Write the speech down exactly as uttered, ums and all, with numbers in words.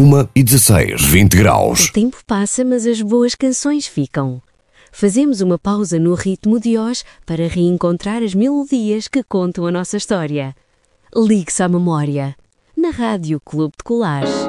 uma e dezasseis, vinte graus. O tempo passa, mas as boas canções ficam. Fazemos uma pausa no ritmo de hoje para reencontrar as melodias que contam a nossa história. Ligue-se à memória. Na Rádio Clube de Colares.